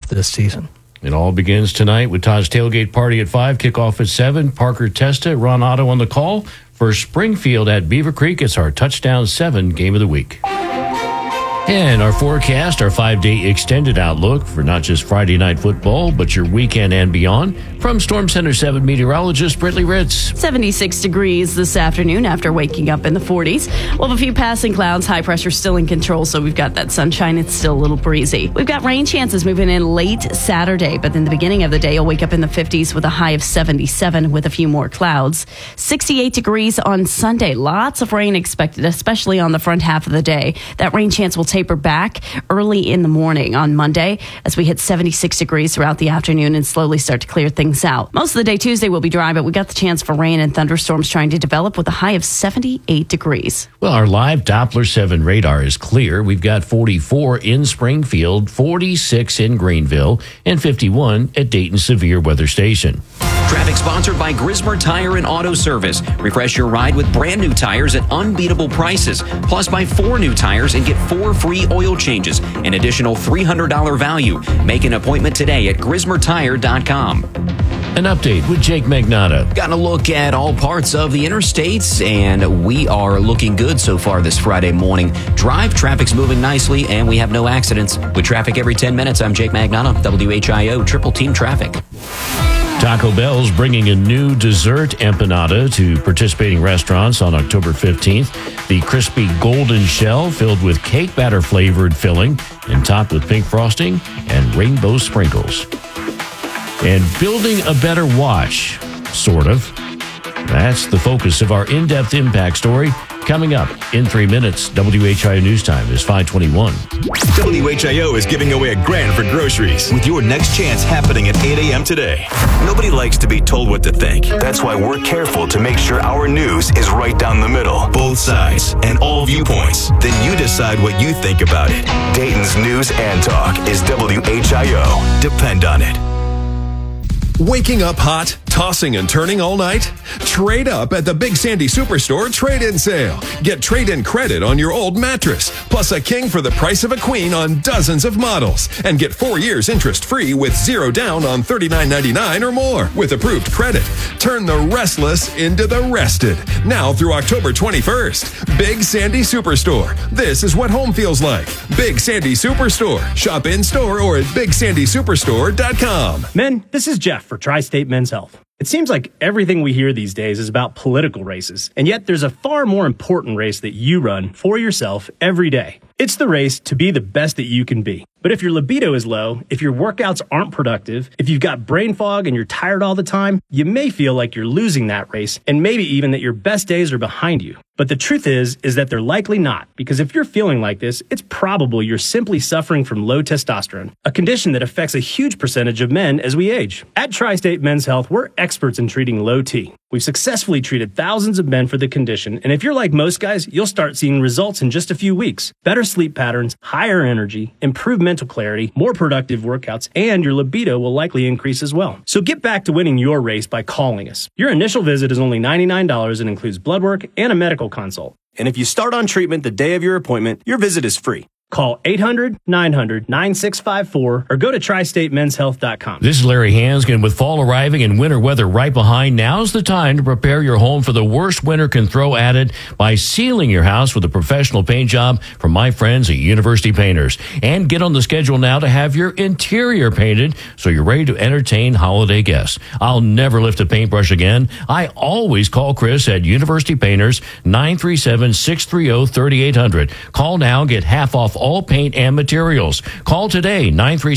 this season. It all begins tonight with Todd's Tailgate Party at 5, kickoff at 7. Parker Testa, Ron Otto on the call. For Springfield at Beaver Creek, it's our Touchdown 7 game of the week. And our forecast, our 5-day extended outlook for not just Friday night football, but your weekend and beyond. From Storm Center 7 meteorologist Brittany Ritz. 76 degrees this afternoon after waking up in the 40s. We'll have a few passing clouds. High pressure still in control, so we've got that sunshine. It's still a little breezy. We've got rain chances moving in late Saturday, but in the beginning of the day, you'll wake up in the 50s with a high of 77 with a few more clouds. 68 degrees on Sunday. Lots of rain expected, especially on the front half of the day. That rain chance will taper back early in the morning on Monday as we hit 76 degrees throughout the afternoon and slowly start to clear things out. Most of the day Tuesday will be dry, but we got the chance for rain and thunderstorms trying to develop with a high of 78 degrees. Well, our live Doppler 7 radar is clear. We've got 44 in Springfield, 46 in Greenville, and 51 at Dayton Severe Weather Station. Traffic sponsored by Grismer Tire and Auto Service. Refresh your ride with brand new tires at unbeatable prices. Plus, buy 4 new tires and get 4 free oil changes. An additional $300 value. Make an appointment today at GrismerTire.com. An update with Jake Magnotta. Got a look at all parts of the interstates, and we are looking good so far this Friday morning. Drive traffic's moving nicely, and we have no accidents. With traffic every 10 minutes, I'm Jake Magnotta, WHIO Triple Team Traffic. Taco Bell's bringing a new dessert empanada to participating restaurants on October 15th. The crispy golden shell filled with cake batter flavored filling and topped with pink frosting and rainbow sprinkles. And building a better watch, sort of. That's the focus of our in-depth impact story. Coming up in 3 minutes, WHIO News Time is 5:21. WHIO is giving away $1,000 for groceries with your next chance happening at 8 a.m. today. Nobody likes to be told what to think. That's why we're careful to make sure our news is right down the middle, both sides, and all viewpoints. Then you decide what you think about it. Dayton's News and Talk is WHIO. Depend on it. Waking up hot, tossing and turning all night? Trade up at the Big Sandy Superstore trade-in sale. Get trade-in credit on your old mattress, plus a king for the price of a queen on dozens of models. And get 4 years interest-free with 0 down on $39.99 or more with approved credit. Turn the restless into the rested. Now through October 21st. Big Sandy Superstore. This is what home feels like. Big Sandy Superstore. Shop in-store or at BigSandySuperstore.com. Men, this is Jeff for Tri-State Men's Health. It seems like everything we hear these days is about political races, and yet there's a far more important race that you run for yourself every day. It's the race to be the best that you can be. But if your libido is low, if your workouts aren't productive, if you've got brain fog and you're tired all the time, you may feel like you're losing that race, and maybe even that your best days are behind you. But the truth is that they're likely not, because if you're feeling like this, it's probably you're simply suffering from low testosterone, a condition that affects a huge percentage of men as we age. At Tri-State Men's Health, we're experts in treating low T. We've successfully treated thousands of men for the condition, and if you're like most guys, you'll start seeing results in just a few weeks. Better sleep patterns, higher energy, improved mental clarity, more productive workouts, and your libido will likely increase as well. So get back to winning your race by calling us. Your initial visit is only $99 and includes blood work and a medical consult. And if you start on treatment the day of your appointment, your visit is free. Call 800-900-9654 or go to TriStateMen'sHealth.com. This is Larry Hanskin. With fall arriving and winter weather right behind, now's the time to prepare your home for the worst winter can throw at it by sealing your house with a professional paint job from my friends at University Painters. And get on the schedule now to have your interior painted so you're ready to entertain holiday guests. I'll never lift a paintbrush again. I always call Chris at University Painters, 937-630-3800. Call now, get half off all paint and materials. Call today,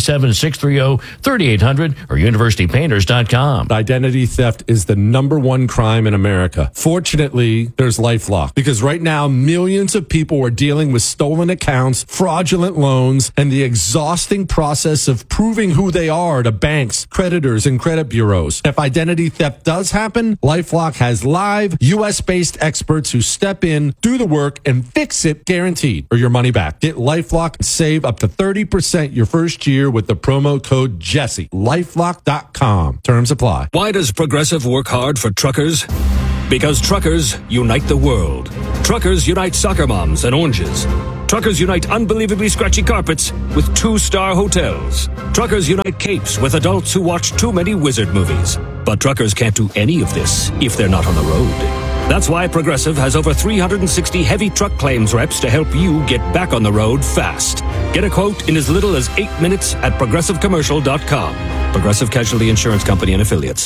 937-630-3800 or universitypainters.com. Identity theft is the #1 crime in America. Fortunately, there's LifeLock, because right now millions of people are dealing with stolen accounts, fraudulent loans, and the exhausting process of proving who they are to banks, creditors, and credit bureaus. If identity theft does happen, LifeLock has live US-based experts who step in, do the work, and fix it guaranteed, or your money back. Get LifeLock and save up to 30% your first year with the promo code Jesse. LifeLock.com. Terms apply. Why does Progressive work hard for truckers? Because truckers unite the world. Truckers unite soccer moms and oranges. Truckers unite unbelievably scratchy carpets with 2-star hotels. Truckers unite capes with adults who watch too many wizard movies. But truckers can't do any of this if they're not on the road. That's why Progressive has over 360 heavy truck claims reps to help you get back on the road fast. Get a quote in as little as 8 minutes at progressivecommercial.com. Progressive Casualty Insurance Company and Affiliates.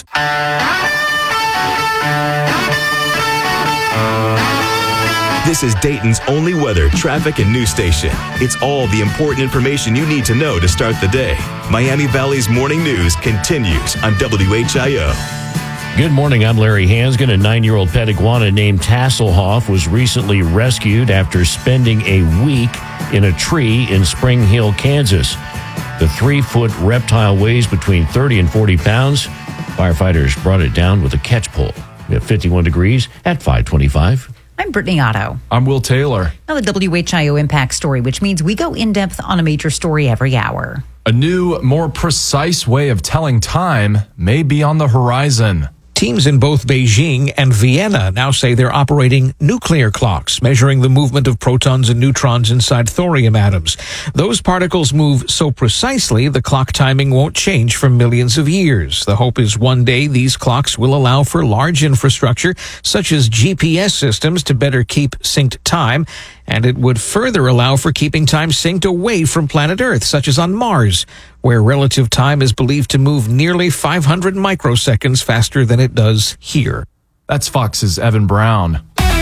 This is Dayton's only weather, traffic, and news station. It's all the important information you need to know to start the day. Miami Valley's morning news continues on WHIO. Good morning, I'm Larry Hansgen. A 9-year-old pet iguana named Tasselhoff was recently rescued after spending a week in a tree in Spring Hill, Kansas. The 3-foot reptile weighs between 30 and 40 pounds. Firefighters brought it down with a catch pole. We have 51 degrees at 525. I'm Brittany Otto. I'm Will Taylor. Now the WHIO Impact Story, which means we go in-depth on a major story every hour. A new, more precise way of telling time may be on the horizon. Teams in both Beijing and Vienna now say they're operating nuclear clocks, measuring the movement of protons and neutrons inside thorium atoms. Those particles move so precisely, the clock timing won't change for millions of years. The hope is one day these clocks will allow for large infrastructure, such as GPS systems, to better keep synced time. And it would further allow for keeping time synced away from planet Earth, such as on Mars, where relative time is believed to move nearly 500 microseconds faster than it does here. That's Fox's Evan Brown.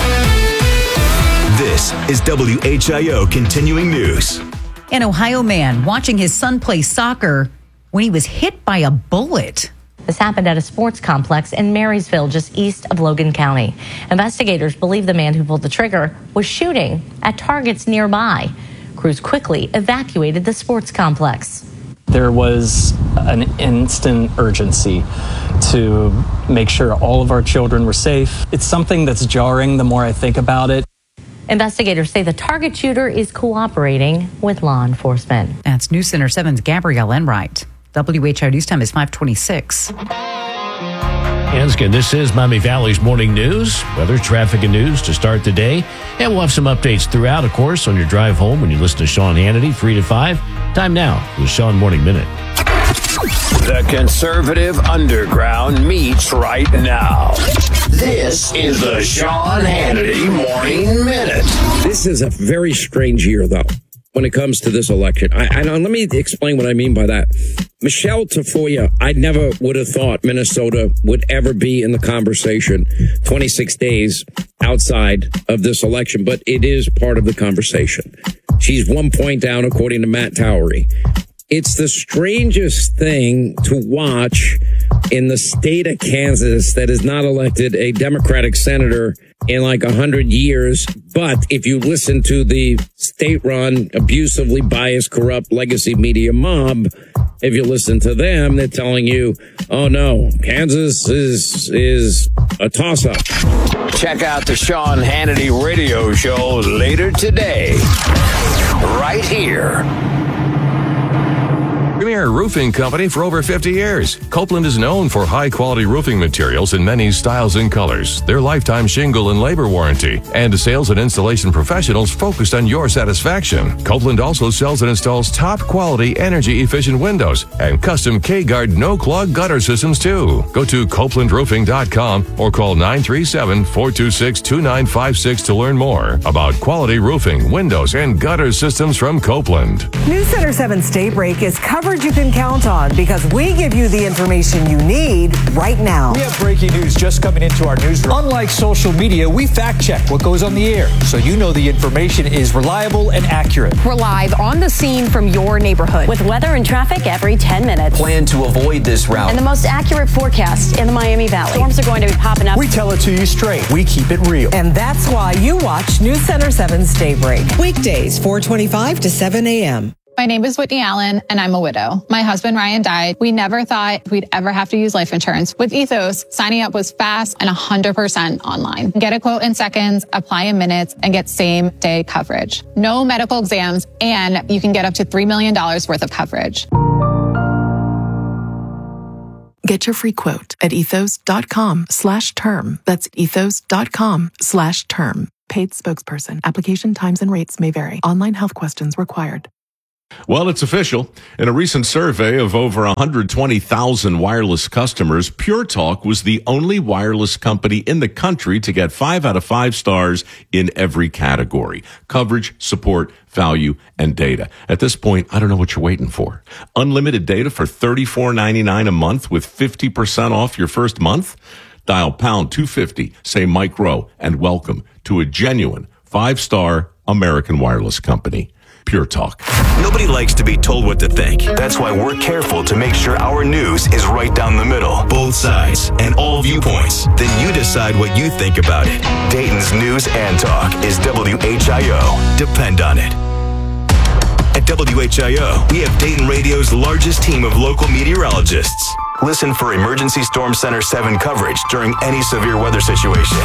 This is WHIO Continuing News. An Ohio man watching his son play soccer when he was hit by a bullet. This happened at a sports complex in Marysville, just east of Logan County. Investigators believe the man who pulled the trigger was shooting at targets nearby. Crews quickly evacuated the sports complex. There was an instant urgency to make sure all of our children were safe. It's something that's jarring the more I think about it. Investigators say the target shooter is cooperating with law enforcement. That's News Center 7's Gabrielle Enright. WHIO News Time is 526. Hansgen, this is Miami Valley's morning news, weather, traffic, and news to start the day. And we'll have some updates throughout, of course, on your drive home when you listen to Sean Hannity, 3 to 5. Time now for the Sean Morning Minute. The conservative underground meets right now. This is the Sean Hannity Morning Minute. This is a very strange year, though, when it comes to this election. Let me explain what I mean by that. Michelle Tafoya, I never would have thought Minnesota would ever be in the conversation 26 days outside of this election, but it is part of the conversation. She's 1 point down, according to Matt Towery. It's the strangest thing to watch in the state of Kansas that has not elected a Democratic senator in like 100 years. But if you listen to the state-run, abusively biased, corrupt legacy media mob, if you listen to them, they're telling you, oh no, Kansas is a toss-up. Check out the Sean Hannity radio show later today, right here. Premier Roofing Company for over 50 years. Copeland is known for high-quality roofing materials in many styles and colors. Their lifetime shingle and labor warranty, and sales and installation professionals focused on your satisfaction. Copeland also sells and installs top-quality, energy-efficient windows and custom K-Guard no-clog gutter systems, too. Go to CopelandRoofing.com or call 937-426-2956 to learn more about quality roofing, windows, and gutter systems from Copeland. News Center 7's Daybreak is coverage you can count on because we give you the information you need right now. We have breaking news just coming into our newsroom. Unlike social media, we fact check what goes on the air so you know the information is reliable and accurate. We're live on the scene from your neighborhood with weather and traffic every 10 minutes. Plan to avoid this route. And the most accurate forecast in the Miami Valley. Storms are going to be popping up. We tell it to you straight. We keep it real. And that's why you watch News Center 7's Daybreak. Weekdays, 4:25 to 7 a.m. My name is Whitney Allen, and I'm a widow. My husband, Ryan, died. We never thought we'd ever have to use life insurance. With Ethos, signing up was fast and 100% online. Get a quote in seconds, apply in minutes, and get same-day coverage. No medical exams, and you can get up to $3 million worth of coverage. Get your free quote at ethos.com/term. That's ethos.com/term. Paid spokesperson. Application times and rates may vary. Online health questions required. Well, it's official. In a recent survey of over 120,000 wireless customers, Pure Talk was the only wireless company in the country to get 5 out of 5 stars in every category: coverage, support, value, and data. At this point, I don't know what you're waiting for. Unlimited data for $34.99 a month with 50% off your first month? Dial pound 250, say Mike Rowe, and welcome to a genuine 5-star American wireless company. Pure Talk. Nobody likes to be told what to think. That's why we're careful to make sure our news is right down the middle. Both sides and all viewpoints. Then you decide what you think about it. Dayton's News and Talk is WHIO. Depend on it. At WHIO, we have Dayton Radio's largest team of local meteorologists. Listen for Emergency Storm Center 7 coverage during any severe weather situation.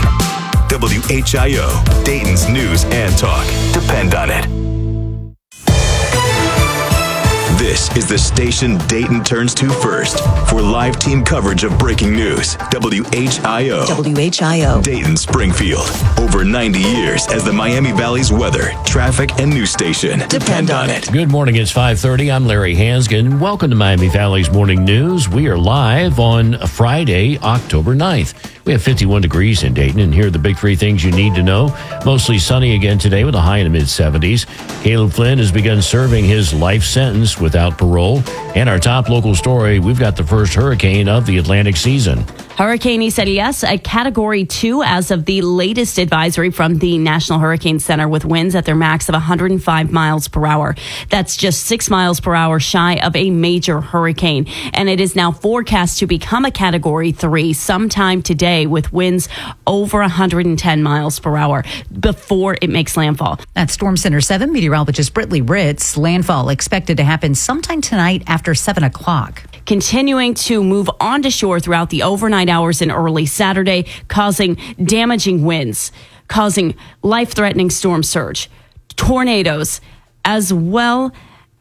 WHIO, Dayton's News and Talk. Depend on it. This is the station Dayton turns to first for live team coverage of breaking news. WHIO. WHIO. Dayton Springfield. Over 90 years as the Miami Valley's weather, traffic, and news station. Depend on it. Good morning. It's 5:30. I'm Larry Hansgen. Welcome to Miami Valley's Morning News. We are live on Friday, October 9th. We have 51 degrees in Dayton, and here are the big 3 things you need to know. Mostly sunny again today with a high in the mid-70s. Caleb Flynn has begun serving his life sentence without parole. And our top local story, we've got the first hurricane of the Atlantic season. Hurricane Isaias, a Category 2 as of the latest advisory from the National Hurricane Center, with winds at their max of 105 miles per hour. That's just 6 miles per hour shy of a major hurricane. And it is now forecast to become a Category 3 sometime today, with winds over 110 miles per hour before it makes landfall. That's Storm Center 7 meteorologist Britley Ritz. Landfall expected to happen sometime tonight after 7 o'clock. Continuing to move onto shore throughout the overnight hours and early Saturday, causing damaging winds, causing life-threatening storm surge, tornadoes, as well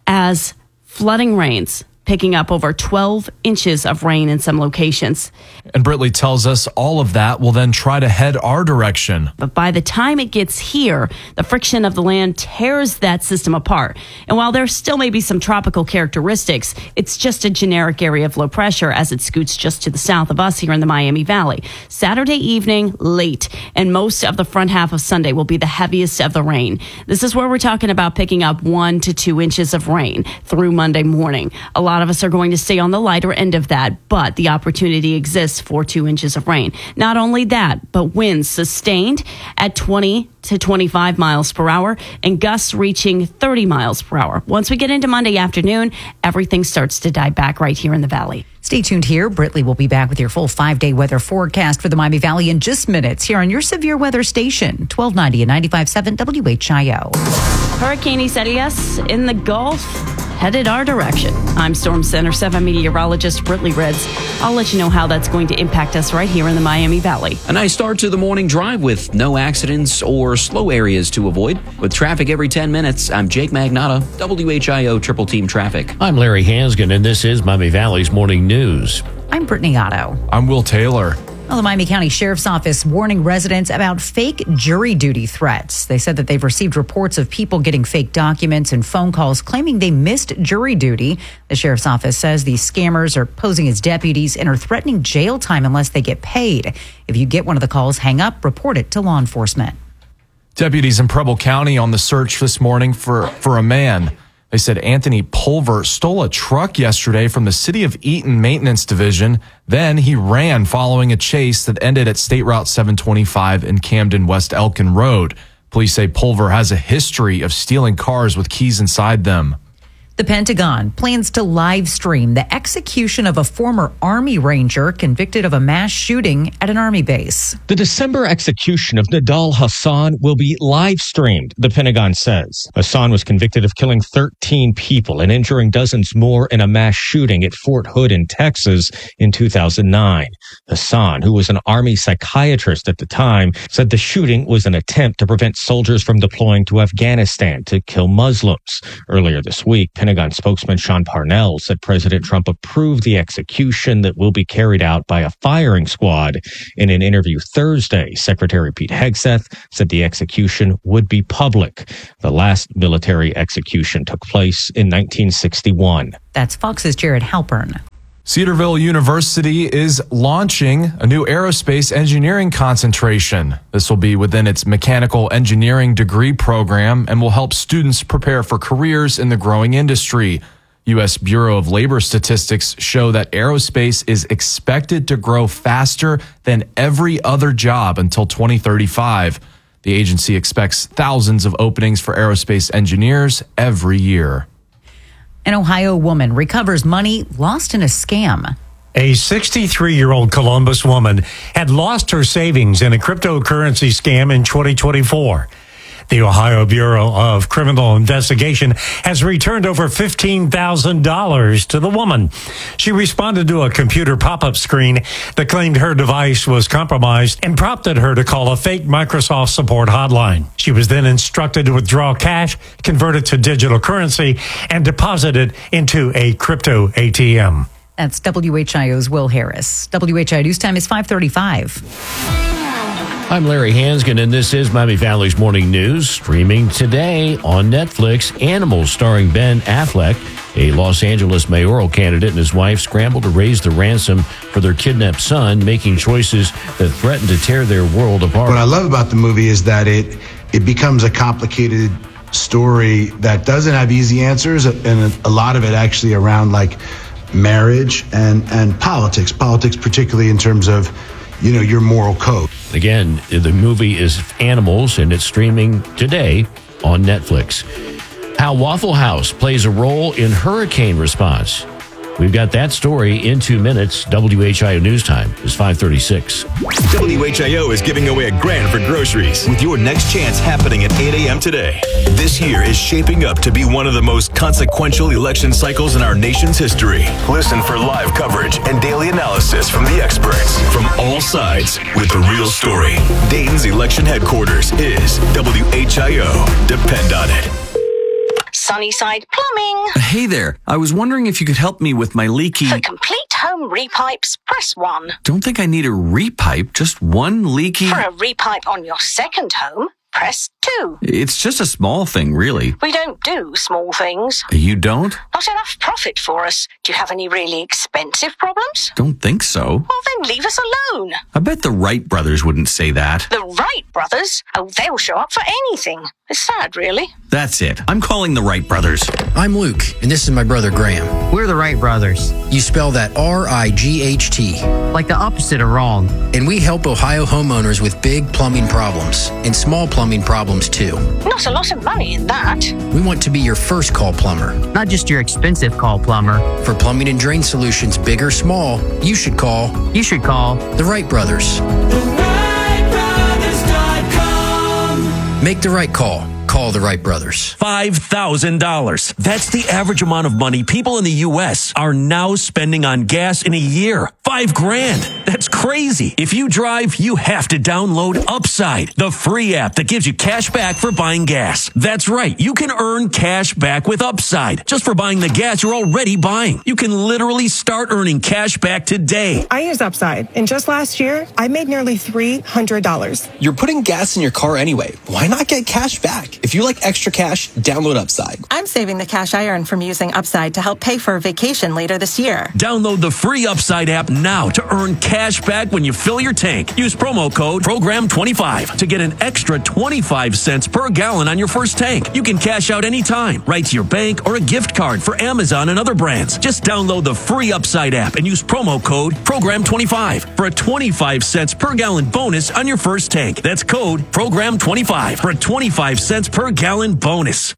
as flooding rains, picking up over 12 inches of rain in some locations. And Britley tells us all of that will then try to head our direction. But by the time it gets here, the friction of the land tears that system apart. And while there still may be some tropical characteristics, it's just a generic area of low pressure as it scoots just to the south of us here in the Miami Valley. Saturday evening, late, and most of the front half of Sunday will be the heaviest of the rain. This is where we're talking about picking up 1 to 2 inches of rain through Monday morning. A lot of us are going to stay on the lighter end of that, but the opportunity exists for 2 inches of rain. Not only that, but winds sustained at 20 to 25 miles per hour and gusts reaching 30 miles per hour. Once we get into Monday afternoon, everything starts to die back right here in the valley. Stay tuned here. Britley will be back with your full 5-day weather forecast for the Miami Valley in just minutes here on your severe weather station, 1290 and 95.7 WHIO. Hurricane Isaias in the Gulf headed our direction. I'm Storm Center 7 meteorologist Britley Ritz. I'll let you know how that's going to impact us right here in the Miami Valley. A nice start to the morning drive with no accidents or slow areas to avoid. With traffic every 10 minutes, I'm Jake Magnotta, WHIO Triple Team Traffic. I'm Larry Hansgen, and this is Miami Valley's Morning News. I'm Brittany Otto. I'm Will Taylor. Well, the Miami County Sheriff's Office warning residents about fake jury duty threats. They said that they've received reports of people getting fake documents and phone calls claiming they missed jury duty. The Sheriff's Office says these scammers are posing as deputies and are threatening jail time unless they get paid. If you get one of the calls, hang up, report it to law enforcement. Deputies in Preble County on the search this morning for a man. They said Anthony Pulver stole a truck yesterday from the City of Eaton Maintenance Division. Then he ran following a chase that ended at State Route 725 in Camden West Elkin Road. Police say Pulver has a history of stealing cars with keys inside them. The Pentagon plans to live stream the execution of a former Army Ranger convicted of a mass shooting at an Army base. The December execution of Nidal Hasan will be live streamed, the Pentagon says. Hasan was convicted of killing 13 people and injuring dozens more in a mass shooting at Fort Hood in Texas in 2009. Hasan, who was an Army psychiatrist at the time, said the shooting was an attempt to prevent soldiers from deploying to Afghanistan to kill Muslims. Earlier this week, Pentagon Pentagon spokesman Sean Parnell said President Trump approved the execution that will be carried out by a firing squad. In an interview Thursday, Secretary Pete Hegseth said the execution would be public. The last military execution took place in 1961. That's Fox's Jared Halpern. Cedarville University is launching a new aerospace engineering concentration. This will be within its mechanical engineering degree program and will help students prepare for careers in the growing industry. U.S. Bureau of Labor Statistics show that aerospace is expected to grow faster than every other job until 2035. The agency expects thousands of openings for aerospace engineers every year. An Ohio woman recovers money lost in a scam. A 63-year-old Columbus woman had lost her savings in a cryptocurrency scam in 2024. The Ohio Bureau of Criminal Investigation has returned over $15,000 to the woman. She responded to a computer pop-up screen that claimed her device was compromised and prompted her to call a fake Microsoft support hotline. She was then instructed to withdraw cash, convert it to digital currency, and deposit it into a crypto ATM. That's WHIO's Will Harris. WHIO News Time is 5:35. I'm Larry Hansgen, and this is Miami Valley's Morning News. Streaming today on Netflix, Animals, starring Ben Affleck. A Los Angeles mayoral candidate and his wife scramble to raise the ransom for their kidnapped son, making choices that threaten to tear their world apart. What I love about the movie is that it becomes a complicated story that doesn't have easy answers, and a lot of it actually around like marriage and politics particularly in terms of, you know, your moral code. Again, the movie is Animals, and it's streaming today on Netflix. How Waffle House plays a role in hurricane response. We've got that story in 2 minutes. WHIO News Time is 5:36. WHIO is giving away $1,000 for groceries with your next chance happening at 8 a.m. today. This year is shaping up to be one of the most consequential election cycles in our nation's history. Listen for live coverage and daily analysis from the experts from all sides with the real story. Dayton's election headquarters is WHIO. Depend on it. Sunnyside Plumbing. Hey there. I was wondering if you could help me with my leaky... For complete home repipes, press 1. Don't think I need a repipe, just one leaky... For a repipe on your second home, press 2. It's just a small thing, really. We don't do small things. You don't? Not enough profit for us. Do you have any really expensive problems? Don't think so. Well, then leave us alone. I bet the Wright brothers wouldn't say that. The Wright brothers? Oh, they'll show up for anything. It's sad, really. That's it. I'm calling the Wright brothers. I'm Luke, and this is my brother Graham. We're the Wright brothers. You spell that R-I-G-H-T. Like the opposite of wrong. And we help Ohio homeowners with big plumbing problems and small plumbing problems too. Not a lot of money in that. We want to be your first call plumber. Not just your expensive call plumber. For plumbing and drain solutions, big or small, you should call the Wright Brothers. Make the right call. Call the Wright Brothers. $5,000. That's the average amount of money people in the U.S. are now spending on gas in a year. $5,000. That's crazy. If you drive, you have to download Upside, the free app that gives you cash back for buying gas. That's right. You can earn cash back with Upside just for buying the gas you're already buying. You can literally start earning cash back today. I use Upside, and just last year, I made nearly $300. You're putting gas in your car anyway. Why not get cash back? If you like extra cash, download Upside. I'm saving the cash I earn from using Upside to help pay for a vacation later this year. Download the free Upside app now to earn cash back when you fill your tank. Use promo code PROGRAM25 to get an extra 25 cents per gallon on your first tank. You can cash out anytime, right to your bank or a gift card for Amazon and other brands. Just download the free Upside app and use promo code PROGRAM25 for a 25 cents per gallon bonus on your first tank. That's code PROGRAM25 for a 25 cents per gallon bonus.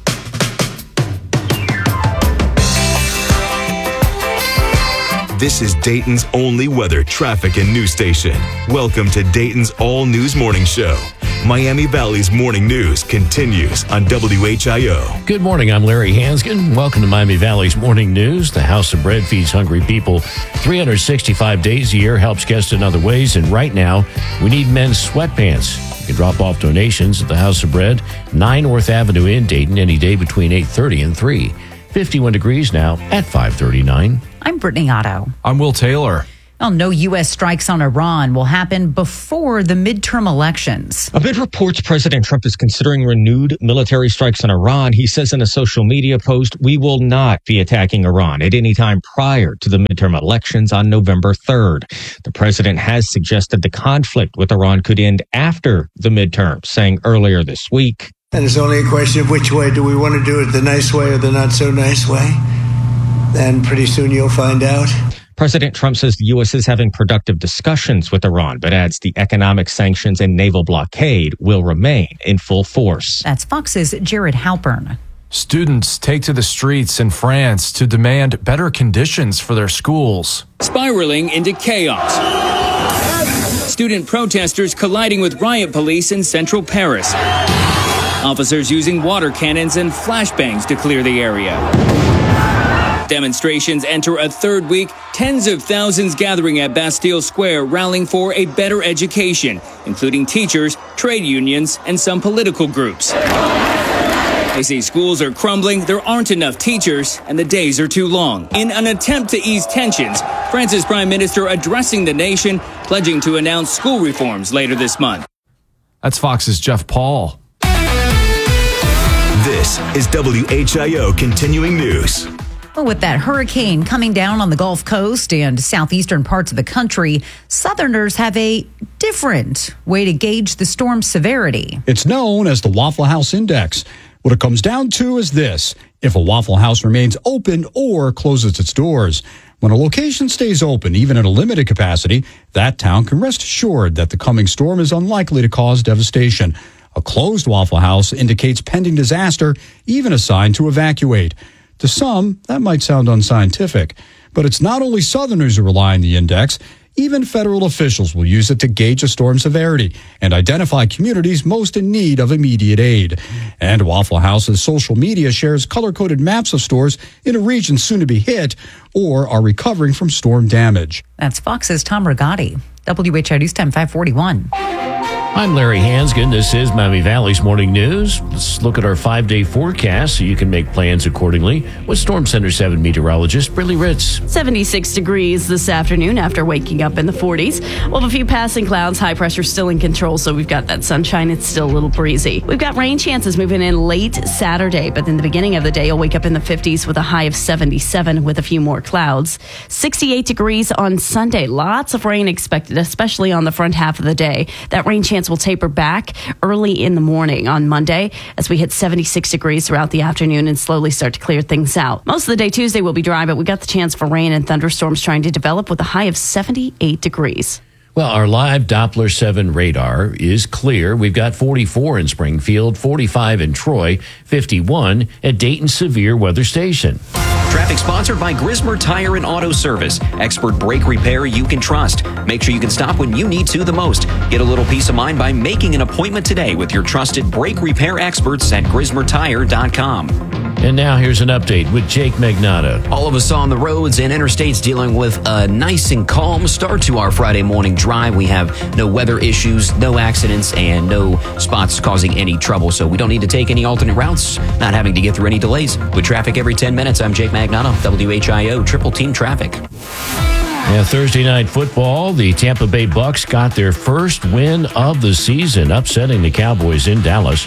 This is Dayton's only weather, traffic, and news station. Welcome to Dayton's All News Morning Show. Miami Valley's morning news continues on WHIO. Good morning. I'm Larry Hansgen. Welcome to Miami Valley's morning news. The House of Bread feeds hungry people 365 days a year, helps guests in other ways, and right now, we need men's sweatpants. You can drop off donations at the House of Bread, 9 North Avenue in Dayton, any day between 8:30 and 3. 51 degrees now at 5:39. I'm Brittany Otto. I'm Will Taylor. Well, no U.S. strikes on Iran will happen before the midterm elections. A bit reports President Trump is considering renewed military strikes on Iran. He says in a social media post, "We will not be attacking Iran at any time prior to the midterm elections on November 3rd. The president has suggested the conflict with Iran could end after the midterms, saying earlier this week, "And it's only a question of which way do we want to do it, the nice way or the not so nice way? And pretty soon you'll find out." President Trump says the U.S. is having productive discussions with Iran, but adds the economic sanctions and naval blockade will remain in full force. That's Fox's Jared Halpern. Students take to the streets in France to demand better conditions for their schools. Spiraling into chaos. Student protesters colliding with riot police in central Paris. Officers using water cannons and flashbangs to clear the area. Demonstrations enter a third week, tens of thousands gathering at Bastille Square rallying for a better education, including teachers, trade unions, and some political groups. They say schools are crumbling, there aren't enough teachers, and the days are too long. In an attempt to ease tensions, France's Prime Minister addressing the nation, pledging to announce school reforms later this month. That's Fox's Jeff Paul. This is WHIO Continuing News. Well, with that hurricane coming down on the Gulf Coast and southeastern parts of the country, Southerners have a different way to gauge the storm's severity. It's known as the Waffle House Index. What it comes down to is this: if a Waffle House remains open or closes its doors. When a location stays open, even in a limited capacity, that town can rest assured that the coming storm is unlikely to cause devastation. A closed Waffle House indicates pending disaster, even a sign to evacuate. To some, that might sound unscientific, but it's not only Southerners who rely on the index. Even federal officials will use it to gauge a storm severity and identify communities most in need of immediate aid. And Waffle House's social media shares color-coded maps of stores in a region soon to be hit or are recovering from storm damage. That's Fox's Tom Rigotti. WHIO News Time 541. I'm Larry Hansgen. This is Miami Valley's Morning News. Let's look at our 5-day forecast so you can make plans accordingly with Storm Center 7 meteorologist Briley Ritz. 76 degrees this afternoon after waking up in the 40s. We'll have a few passing clouds. High pressure still in control, so we've got that sunshine. It's still a little breezy. We've got rain chances moving in late Saturday, but in the beginning of the day, you'll wake up in the 50s with a high of 77 with a few more clouds. 68 degrees on Sunday. Lots of rain expected, especially on the front half of the day. That rain chance will taper back early in the morning on Monday as we hit 76 degrees throughout the afternoon and slowly start to clear things out. Most of the day Tuesday will be dry, but we got the chance for rain and thunderstorms trying to develop with a high of 78 degrees. Well, our live Doppler 7 radar is clear. We've got 44 in Springfield, 45 in Troy, 51 at Dayton Severe Weather Station. Traffic sponsored by Grismer Tire and Auto Service. Expert brake repair you can trust. Make sure you can stop when you need to the most. Get a little peace of mind by making an appointment today with your trusted brake repair experts at GrismerTire.com. And now here's an update with Jake Magnotta. All of us on the roads and interstates dealing with a nice and calm start to our Friday morning drive. We have no weather issues, no accidents, and no spots causing any trouble. So we don't need to take any alternate routes, not having to get through any delays. With traffic every 10 minutes, I'm Jake Magnotta, WHIO Triple Team Traffic. Yeah, Thursday night football, the Tampa Bay Bucks got their first win of the season, upsetting the Cowboys in Dallas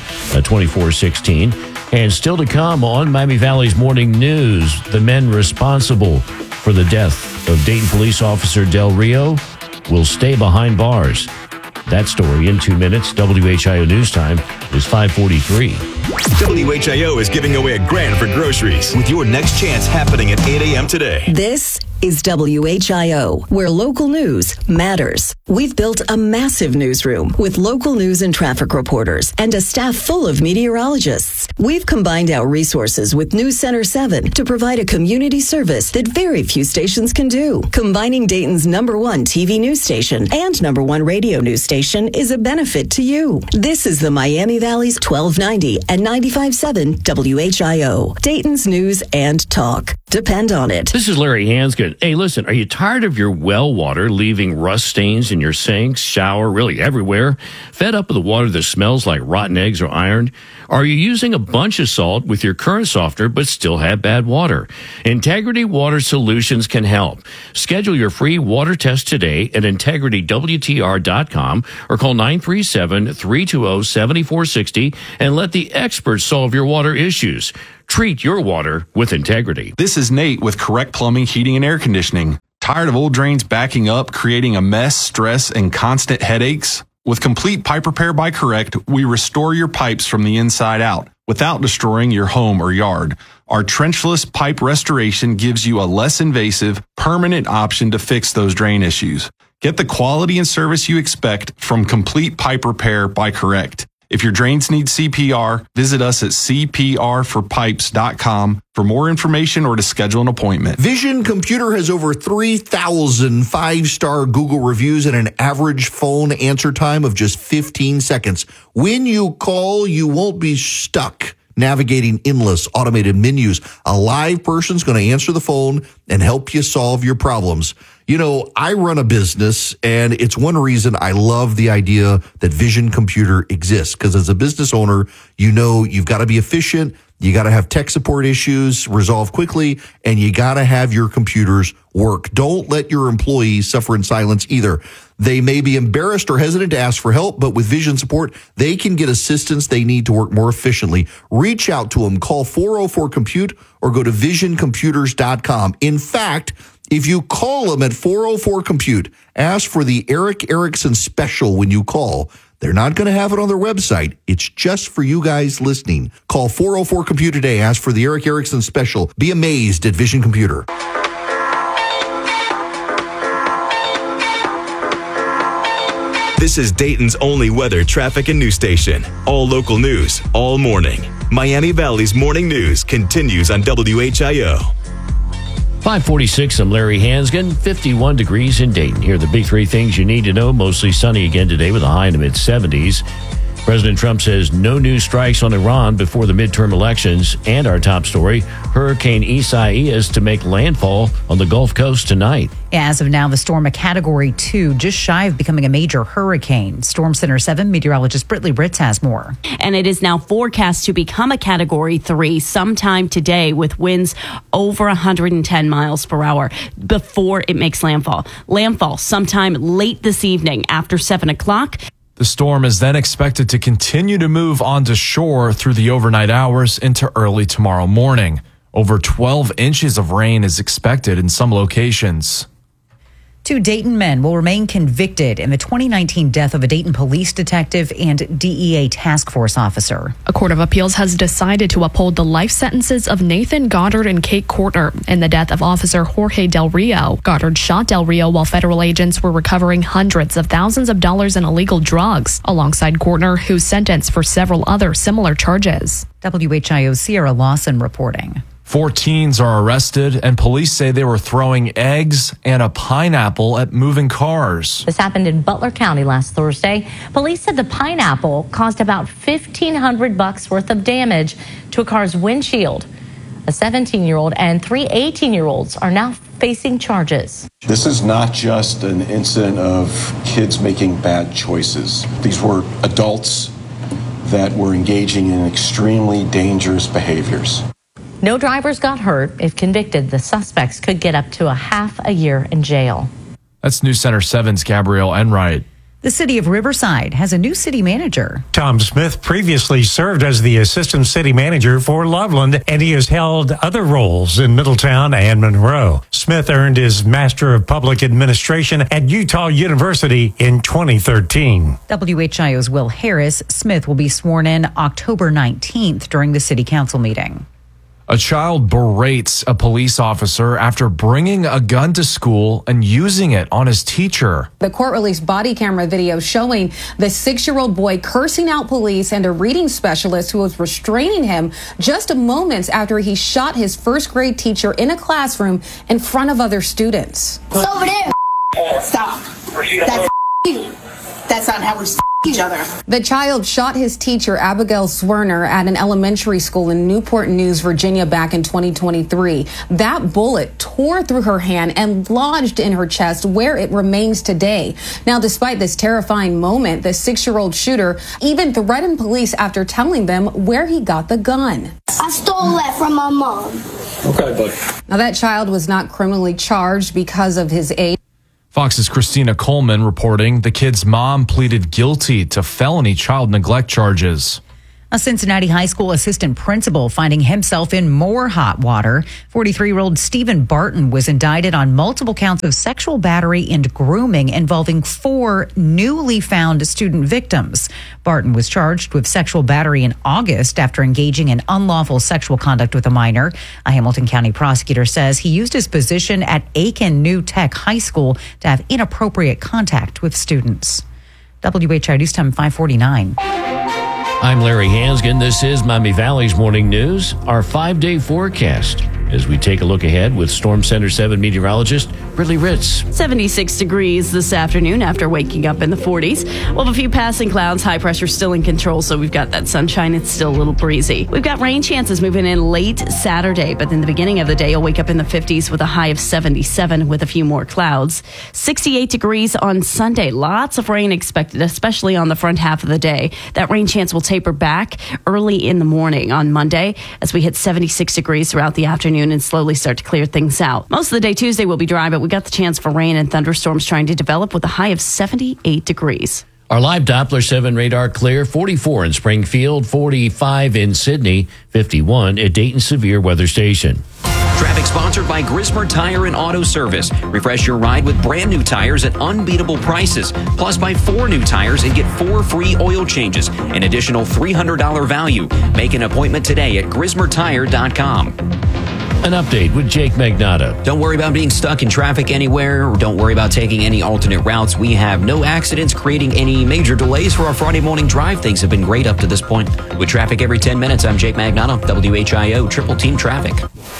24-16. And still to come on Miami Valley's Morning News, the men responsible for the death of Dayton police officer Del Rio will stay behind bars. That story in 2 minutes. WHIO News Time is 5:43. WHIO is giving away $1,000 for groceries with your next chance happening at 8 a.m. today. This is WHIO, where local news matters. We've built a massive newsroom with local news and traffic reporters and a staff full of meteorologists. We've combined our resources with News Center 7 to provide a community service that very few stations can do. Combining Dayton's #1 TV news station and #1 radio news station is a benefit to you. This is the Miami Valley's 1290 and 95.7 WHIO, Dayton's news and talk. Depend on it. This is Larry Hansgen. And hey, listen, are you tired of your well water leaving rust stains in your sinks, shower, really everywhere? Fed up with the water that smells like rotten eggs or iron? Are you using a bunch of salt with your current softener but still have bad water? Integrity Water Solutions can help. Schedule your free water test today at integritywtr.com or call 937-320-7460 and let the experts solve your water issues. Treat your water with integrity. This is Nate with Correct Plumbing, Heating, and Air Conditioning. Tired of old drains backing up, creating a mess, stress, and constant headaches? With Complete Pipe Repair by Correct, we restore your pipes from the inside out without destroying your home or yard. Our trenchless pipe restoration gives you a less invasive, permanent option to fix those drain issues. Get the quality and service you expect from Complete Pipe Repair by Correct. If your drains need CPR, visit us at cprforpipes.com for more information or to schedule an appointment. Vision Computer has over 3,000 five-star Google reviews and an average phone answer time of just 15 seconds. When you call, you won't be stuck navigating endless automated menus. A live person's going to answer the phone and help you solve your problems. You know, I run a business, and it's one reason I love the idea that Vision Computer exists, because as a business owner, you know you've got to be efficient, you got to have tech support issues resolved quickly, and you got to have your computers work. Don't let your employees suffer in silence either. They may be embarrassed or hesitant to ask for help, but with Vision support, they can get assistance they need to work more efficiently. Reach out to them. Call 404-COMPUTE or go to visioncomputers.com. In fact, if you call them at 404-COMPUTE, ask for the Eric Erickson special when you call. They're not going to have it on their website. It's just for you guys listening. Call 404-COMPUTE today. Ask for the Eric Erickson special. Be amazed at Vision Computer. This is Dayton's only weather, traffic, and news station. All local news, all morning. Miami Valley's morning news continues on WHIO. 546, I'm Larry Hansgen, 51 degrees in Dayton. Here are the big three things you need to know. Mostly sunny again today with a high in the mid-70s. President Trump says no new strikes on Iran before the midterm elections. And our top story, Hurricane Isaias to make landfall on the Gulf Coast tonight. As of now, the storm, a Category 2, just shy of becoming a major hurricane. Storm Center 7 meteorologist Britley Ritz has more. And it is now forecast to become a Category 3 sometime today with winds over 110 miles per hour before it makes landfall. Landfall sometime late this evening after 7 o'clock. The storm is then expected to continue to move onto shore through the overnight hours into early tomorrow morning. Over 12 inches of rain is expected in some locations. 2 Dayton men will remain convicted in the 2019 death of a Dayton police detective and DEA task force officer. A court of appeals has decided to uphold the life sentences of Nathan Goddard and Kate Kortner in the death of Officer Jorge Del Rio. Goddard shot Del Rio while federal agents were recovering hundreds of thousands of dollars in illegal drugs, alongside Kortner, who's sentenced for several other similar charges. WHIO's Sierra Lawson reporting. 4 teens are arrested, and police say they were throwing eggs and a pineapple at moving cars. This happened in Butler County last Thursday. Police said the pineapple caused about $1,500 worth of damage to a car's windshield. A 17-year-old and 3 18-year-olds are now facing charges. This is not just an incident of kids making bad choices. These were adults that were engaging in extremely dangerous behaviors. No drivers got hurt. If convicted, the suspects could get up to a half a year in jail. That's News Center 7's Gabrielle Enright. The city of Riverside has a new city manager. Tom Smith previously served as the assistant city manager for Loveland, and he has held other roles in Middletown and Monroe. Smith earned his Master of Public Administration at Utah University in 2013. WHIO's Will Harris. Smith will be sworn in October 19th during the city council meeting. A child berates a police officer after bringing a gun to school and using it on his teacher. The court released body camera video showing the 6-year-old boy cursing out police and a reading specialist who was restraining him just moments after he shot his first grade teacher in a classroom in front of other students. It's over there. Stop. That's you. That's not how we each other. The child shot his teacher, Abigail Swerner, at an elementary school in Newport News, Virginia, back in 2023. That bullet tore through her hand and lodged in her chest, where it remains today. Now, despite this terrifying moment, the 6-year-old shooter even threatened police after telling them where he got the gun. I stole that from my mom. Okay, buddy. Now, that child was not criminally charged because of his age. Fox's Christina Coleman reporting the kid's mom pleaded guilty to felony child neglect charges. A Cincinnati high school assistant principal finding himself in more hot water. 43-year-old Stephen Barton was indicted on multiple counts of sexual battery and grooming involving 4 newly found student victims. Barton was charged with sexual battery in August after engaging in unlawful sexual conduct with a minor. A Hamilton County prosecutor says he used his position at Aiken New Tech High School to have inappropriate contact with students. WHI News Time 549. I'm Larry Hansgen. This is Miami Valley's Morning News, our 5-day forecast, as we take a look ahead with Storm Center 7 meteorologist Brittany Ritz. 76 degrees this afternoon after waking up in the 40s. We'll have a few passing clouds. High pressure still in control, so we've got that sunshine. It's still a little breezy. We've got rain chances moving in late Saturday, but in the beginning of the day, you'll wake up in the 50s with a high of 77 with a few more clouds. 68 degrees on Sunday. Lots of rain expected, especially on the front half of the day. That rain chance will taper back early in the morning on Monday as we hit 76 degrees throughout the afternoon and slowly start to clear things out. Most of the day Tuesday will be dry, but we got the chance for rain and thunderstorms trying to develop with a high of 78 degrees. Our live Doppler 7 radar clear, 44 in Springfield, 45 in Sydney, 51 at Dayton Severe Weather Station. Traffic sponsored by Grismer Tire and Auto Service. Refresh your ride with brand new tires at unbeatable prices. Plus, buy 4 new tires and get 4 free oil changes. An additional $300 value. Make an appointment today at GrismerTire.com. An update with Jake Magnotta. Don't worry about being stuck in traffic anywhere, or don't worry about taking any alternate routes. We have no accidents creating any major delays for our Friday morning drive. Things have been great up to this point. With traffic every 10 minutes, I'm Jake Magnotta, WHIO Triple Team Traffic.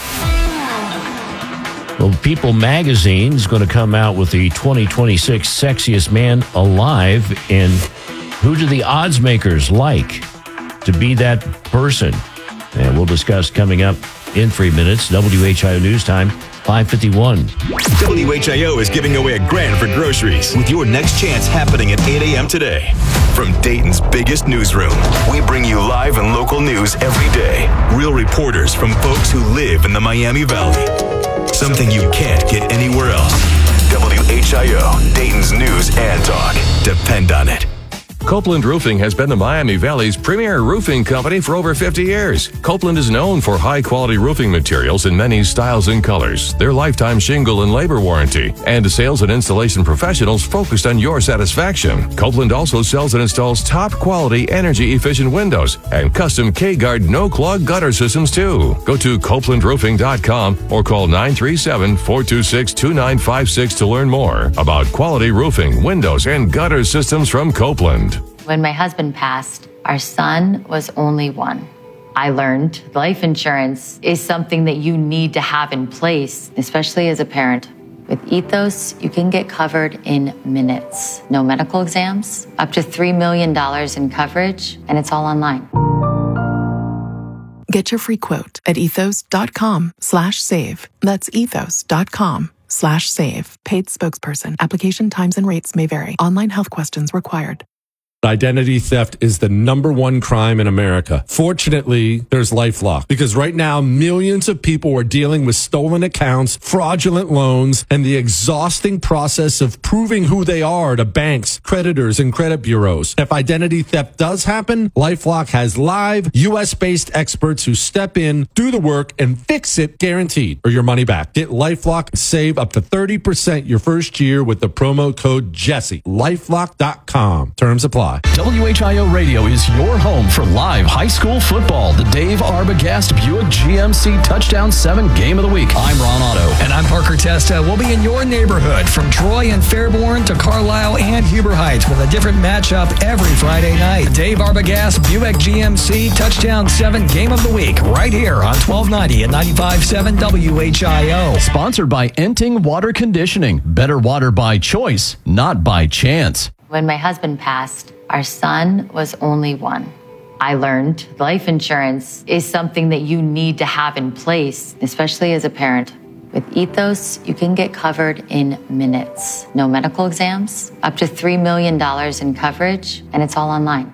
Well, People Magazine is going to come out with the 2026 Sexiest Man Alive. And who do the odds makers like to be that person? And we'll discuss coming up in 3 minutes. WHIO News Time, 5:51. WHIO is giving away $1,000 for groceries with your next chance happening at 8 a.m. today. From Dayton's biggest newsroom, we bring you live and local news every day. Real reporters from folks who live in the Miami Valley. Something you can't get anywhere else. WHIO, Dayton's news and talk. Depend on it. Copeland Roofing has been the Miami Valley's premier roofing company for over 50 years. Copeland is known for high-quality roofing materials in many styles and colors, their lifetime shingle and labor warranty, and sales and installation professionals focused on your satisfaction. Copeland also sells and installs top-quality, energy-efficient windows and custom K-Guard no-clog gutter systems, too. Go to CopelandRoofing.com or call 937-426-2956 to learn more about quality roofing, windows, and gutter systems from Copeland. When my husband passed, our son was only 1. I learned life insurance is something that you need to have in place, especially as a parent. With Ethos, you can get covered in minutes. No medical exams, up to $3 million in coverage, and it's all online. Get your free quote at ethos.com/save. That's ethos.com/save. Paid spokesperson. Application times and rates may vary. Online health questions required. Identity theft is the #1 crime in America. Fortunately, there's LifeLock, because right now millions of people are dealing with stolen accounts, fraudulent loans, and the exhausting process of proving who they are to banks, creditors, and credit bureaus. If identity theft does happen, LifeLock has live US-based experts who step in, do the work, and fix it guaranteed, or your money back. Get LifeLock and save up to 30% your first year with the promo code Jesse. LifeLock.com. Terms apply. apply. WHIO Radio is your home for live high school football. The Dave Arbogast Buick GMC Touchdown 7 Game of the Week. I'm Ron Otto. And I'm Parker Testa. We'll be in your neighborhood from Troy and Fairborn to Carlisle and Huber Heights with a different matchup every Friday night. The Dave Arbogast Buick GMC Touchdown 7 Game of the Week right here on 1290 and 95.7 WHIO. Sponsored by Enting Water Conditioning. Better water by choice, not by chance. When my husband passed, our son was only one. I learned life insurance is something that you need to have in place, especially as a parent. With Ethos, you can get covered in minutes. No medical exams, up to $3 million in coverage, and it's all online.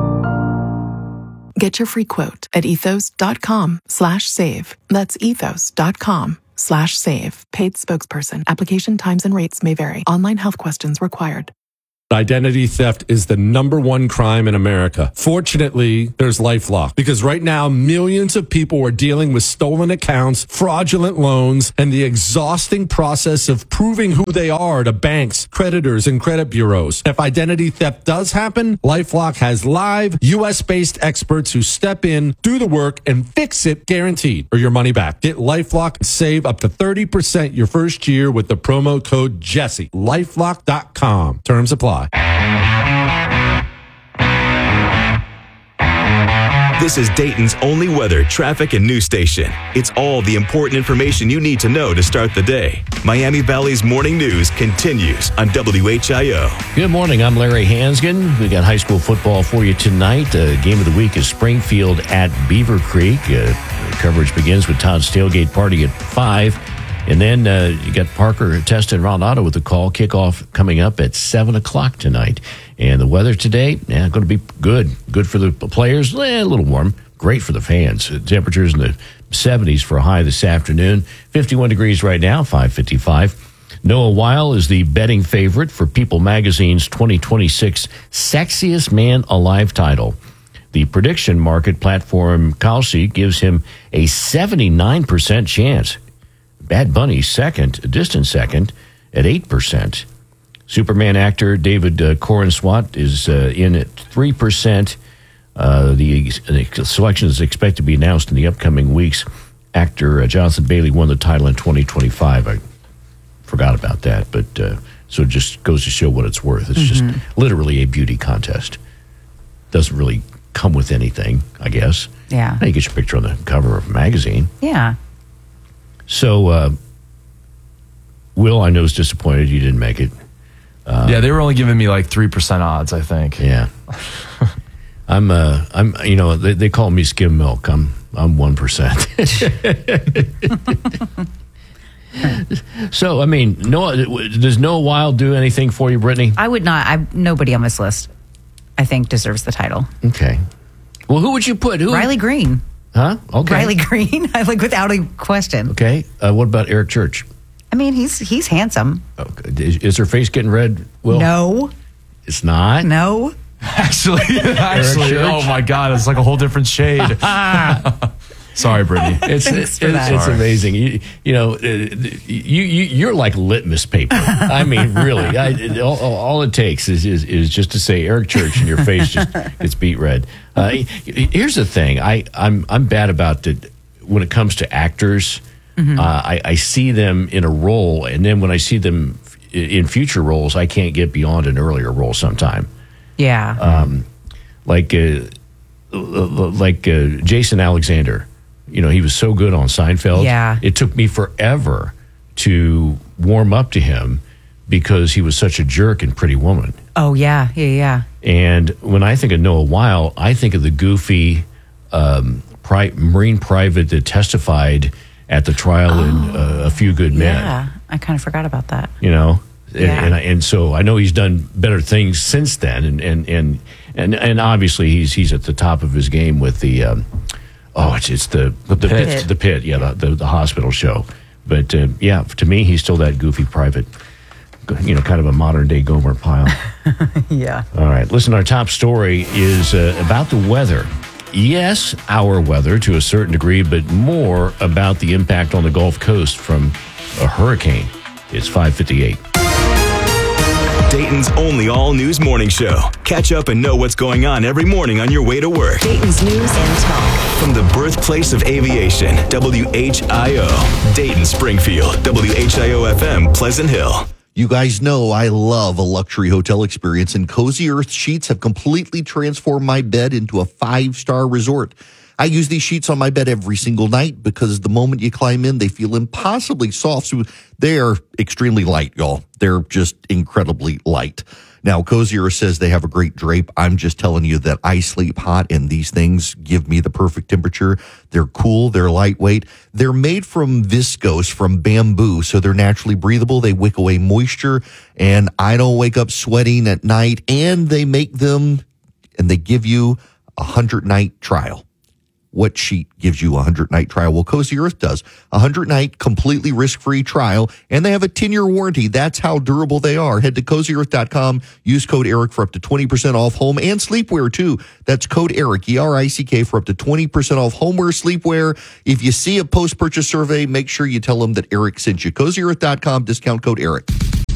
Get your free quote at ethos.com/save. That's ethos.com/save. Paid spokesperson. Application times and rates may vary. Online health questions required. Identity theft is the number one crime in America. Fortunately, there's LifeLock, because right now millions of people are dealing with stolen accounts, fraudulent loans, and the exhausting process of proving who they are to banks, creditors, and credit bureaus. If identity theft does happen, LifeLock has live US-based experts who step in, do the work, and fix it guaranteed, or your money back. Get LifeLock and save up to 30% your first year with the promo code Jesse. LifeLock.com. Terms apply. This is Dayton's only weather, traffic, and news station. It's all the important information you need to know to start the day. Miami Valley's morning news continues on WHIO. Good morning. I'm Larry Hansgen. We got high school football for you tonight. Game of the week is Springfield at Beaver Creek. Coverage begins with Todd's Tailgate Party at 5. And then you got Parker, Testa, and Ron Otto with the call. Kickoff coming up at 7 o'clock tonight. And the weather today, going to be good. Good for the players, a little warm. Great for the fans. Temperatures in the 70s for a high this afternoon. 51 degrees right now, 5:55. Noah Weil is the betting favorite for People Magazine's 2026 Sexiest Man Alive title. The prediction market platform Kalshi gives him a 79% chance. Bad Bunny second, a distant second, at 8%. Superman actor David Corenswat is in at 3%. The selection is expected to be announced in the upcoming weeks. Actor Jonathan Bailey won the title in 2025. I forgot about that, but so it just goes to show what it's worth. It's just literally a beauty contest. Doesn't really come with anything, I guess. Yeah. You get your picture on the cover of a magazine. Yeah. So, Will, I know, is disappointed you didn't make it. Yeah, they were only giving me like 3% odds, I think. Yeah. I'm, they call me skim milk. I'm 1%. So, I mean, does Noah Weil do anything for you, Brittany? I would not. Nobody on this list, I think, deserves the title. Okay. Well, who would you put? Riley Green. Huh? Okay. Riley Green, without a question. Okay. What about Eric Church? I mean, he's handsome. Okay. Is her face getting red, Will? No. It's not? No. Actually, oh my God, it's like a whole different shade. Sorry, Brittany. It's amazing. You're like litmus paper. I mean, really. All it takes is just to say Eric Church and your face just gets beat red. Here's the thing. I'm bad about it when it comes to actors. Mm-hmm. I see them in a role, and then when I see them in future roles, I can't get beyond an earlier role sometime. Yeah. Like Jason Alexander. He was so good on Seinfeld. Yeah. It took me forever to warm up to him because he was such a jerk in Pretty Woman. Oh, yeah. Yeah. And when I think of Noah Weil, I think of the goofy Marine private that testified at the trial in A Few Good Men. Yeah, I kind of forgot about that. And so I know he's done better things since then, and obviously he's at the top of his game with the it's the Pit, yeah, the hospital show. But to me he's still that goofy private, kind of a modern day Gomer Pyle. Yeah. All right, listen, our top story is about the weather. Yes, our weather to a certain degree, but more about the impact on the Gulf Coast from a hurricane. It's 5:58. Dayton's only all-news morning show. Catch up and know what's going on every morning on your way to work. Dayton's News and Talk. From the birthplace of aviation, WHIO. Dayton, Springfield. WHIO-FM, Pleasant Hill. You guys know I love a luxury hotel experience, and Cozy Earth sheets have completely transformed my bed into a 5-star resort. I use these sheets on my bed every single night because the moment you climb in, they feel impossibly soft. So they are extremely light, y'all. They're just incredibly light. Now, Cozy Earth says they have a great drape. I'm just telling you that I sleep hot, and these things give me the perfect temperature. They're cool. They're lightweight. They're made from viscose, from bamboo, so they're naturally breathable. They wick away moisture, and I don't wake up sweating at night. And they make them, and they give you a 100-night trial. What sheet gives you a 100-night trial? Well, Cozy Earth does. A 100-night completely risk-free trial, and they have a 10-year warranty. That's how durable they are. Head to CozyEarth.com. Use code ERIC for up to 20% off home and sleepwear, too. That's code ERIC, E-R-I-C-K, for up to 20% off homeware, sleepwear. If you see a post-purchase survey, make sure you tell them that Eric sent you. CozyEarth.com, discount code ERIC.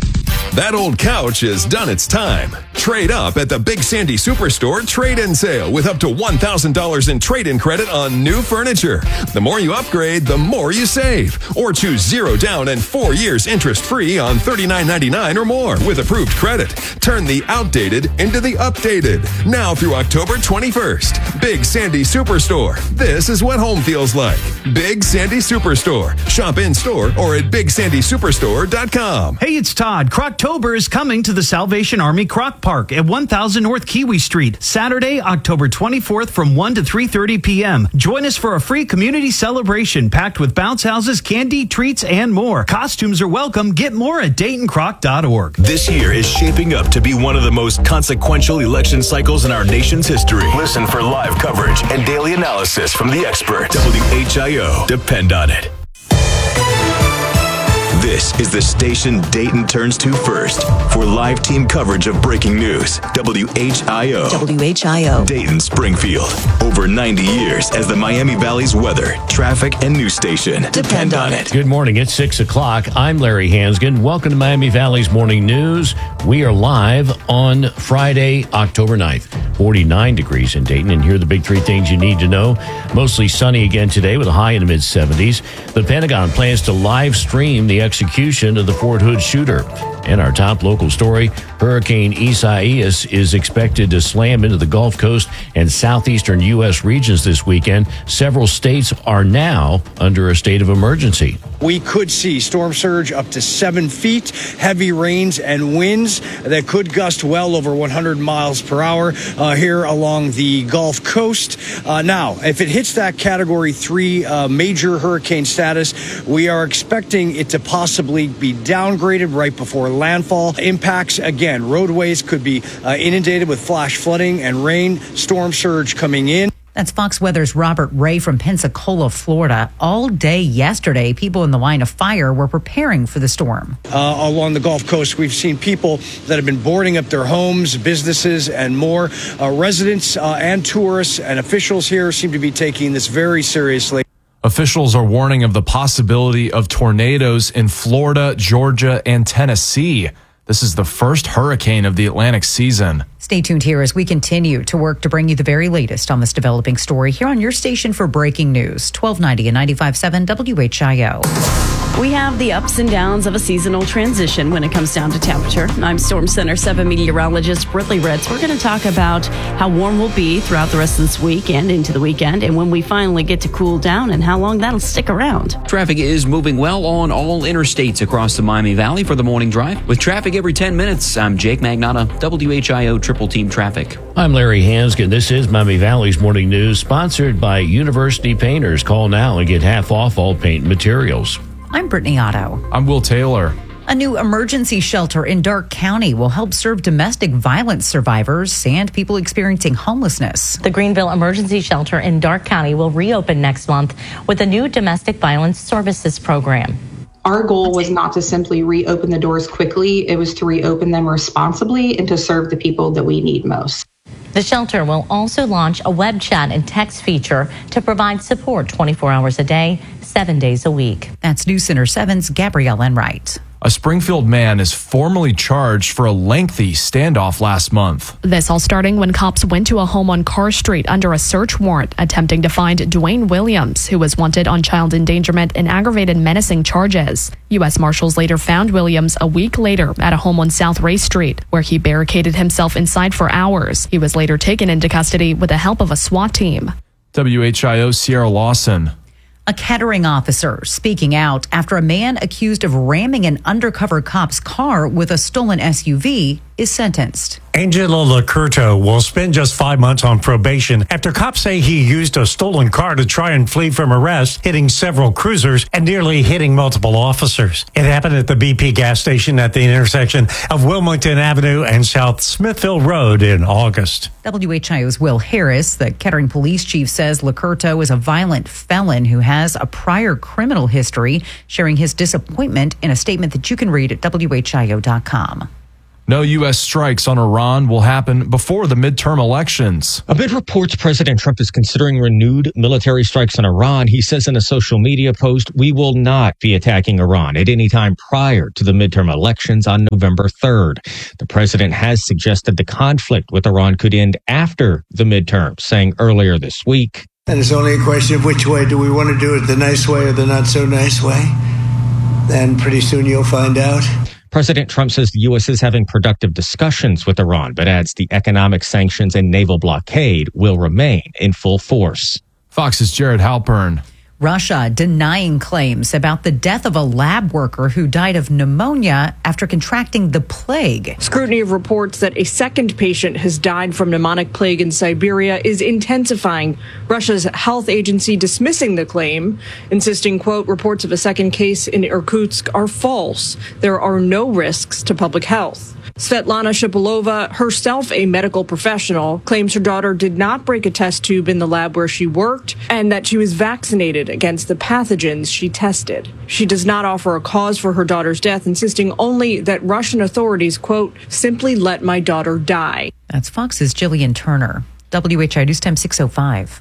That old couch has done its time. Trade up at the Big Sandy Superstore trade-in sale with up to $1,000 in trade-in credit on new furniture. The more you upgrade, the more you save. Or choose 0 down and 4 years interest-free on $39.99 or more with approved credit. Turn the outdated into the updated. Now through October 21st. Big Sandy Superstore. This is what home feels like. Big Sandy Superstore. Shop in-store or at BigSandySuperstore.com. Hey, it's Todd. Croctober is coming to the Salvation Army Croc Park at 1000 North Kiwi Street, Saturday, October 24th from 1 to 3:30 p.m. Join us for a free community celebration packed with bounce houses, candy, treats, and more. Costumes are welcome. Get more at DaytonCroc.org. This year is shaping up to be one of the most consequential election cycles in our nation's history. Listen for live coverage and daily analysis from the experts. WHIO. Depend on it. This is the station Dayton turns to first for live team coverage of breaking news. WHIO. WHIO. Dayton, Springfield. Over 90 years as the Miami Valley's weather, traffic, and news station. Depend on it. Good morning. It's 6 o'clock. I'm Larry Hansgen. Welcome to Miami Valley's Morning News. We are live on Friday, October 9th. 49 degrees in Dayton. And here are the big 3 things you need to know. Mostly sunny again today with a high in the mid-70s. The Pentagon plans to live stream the execution of the Fort Hood shooter. And our top local story, Hurricane Isaias is expected to slam into the Gulf Coast and southeastern U.S. regions this weekend. Several states are now under a state of emergency. We could see storm surge up to 7 feet, heavy rains and winds that could gust well over 100 miles per hour here along the Gulf Coast. Now, if it hits that Category 3 major hurricane status, we are expecting it to possibly be downgraded right before landfall. Impacts, again, roadways could be inundated with flash flooding and rain, storm surge coming in. That's Fox Weather's Robert Ray from Pensacola, Florida. All day yesterday, people in the line of fire were preparing for the storm. Along the Gulf Coast, we've seen people that have been boarding up their homes, businesses, and more. Residents and tourists and officials here seem to be taking this very seriously. Officials are warning of the possibility of tornadoes in Florida, Georgia, and Tennessee. This is the first hurricane of the Atlantic season. Stay tuned here as we continue to work to bring you the very latest on this developing story here on your station for breaking news, 1290 and 95.7 WHIO. We have the ups and downs of a seasonal transition when it comes down to temperature. I'm Storm Center 7 meteorologist Britley Ritz. We're going to talk about how warm we'll be throughout the rest of this week and into the weekend, and when we finally get to cool down and how long that'll stick around. Traffic is moving well on all interstates across the Miami Valley for the morning drive. With traffic every 10 minutes, I'm Jake Magnotta, WHIO Triple Team Traffic. I'm Larry Hansgen. This is Miami Valley's Morning News, sponsored by University Painters. Call now and get half off all paint materials. I'm Brittany Otto. I'm Will Taylor. A new emergency shelter in Darke County will help serve domestic violence survivors and people experiencing homelessness. The Greenville Emergency Shelter in Darke County will reopen next month with a new domestic violence services program. Our goal was not to simply reopen the doors quickly. It was to reopen them responsibly and to serve the people that we need most. The shelter will also launch a web chat and text feature to provide support 24 hours a day, 7 days a week. That's News Center 7's Gabrielle Enright. A Springfield man is formally charged for a lengthy standoff last month. This all starting when cops went to a home on Carr Street under a search warrant, attempting to find Dwayne Williams, who was wanted on child endangerment and aggravated menacing charges. U.S. Marshals later found Williams a week later at a home on South Ray Street, where he barricaded himself inside for hours. He was later taken into custody with the help of a SWAT team. WHIO Sierra Lawson. A Kettering officer speaking out after a man accused of ramming an undercover cop's car with a stolen SUV is sentenced. Angelo Lacurto will spend just 5 months on probation after cops say he used a stolen car to try and flee from arrest, hitting several cruisers and nearly hitting multiple officers. It happened at the BP gas station at the intersection of Wilmington Avenue and South Smithville Road in August. WHIO's Will Harris, the Kettering police chief, says Lacurto is a violent felon who has a prior criminal history, sharing his disappointment in a statement that you can read at WHIO.com. No U.S. strikes on Iran will happen before the midterm elections. A bit reports President Trump is considering renewed military strikes on Iran. He says in a social media post, "We will not be attacking Iran at any time prior to the midterm elections on November 3rd. The president has suggested the conflict with Iran could end after the midterm, saying earlier this week, "And it's only a question of which way. Do we want to do it, the nice way or the not so nice way? Then pretty soon you'll find out." President Trump says the U.S. is having productive discussions with Iran, but adds the economic sanctions and naval blockade will remain in full force. Fox's Jared Halpern. Russia denying claims about the death of a lab worker who died of pneumonia after contracting the plague. Scrutiny of reports that a second patient has died from pneumonic plague in Siberia is intensifying. Russia's health agency dismissing the claim, insisting, quote, reports of a second case in Irkutsk are false. There are no risks to public health. Svetlana Shapilova, herself a medical professional, claims her daughter did not break a test tube in the lab where she worked and that she was vaccinated against the pathogens she tested. She does not offer a cause for her daughter's death, insisting only that Russian authorities, quote, simply let my daughter die. That's Fox's Jillian Turner. WHI News Time 6:05.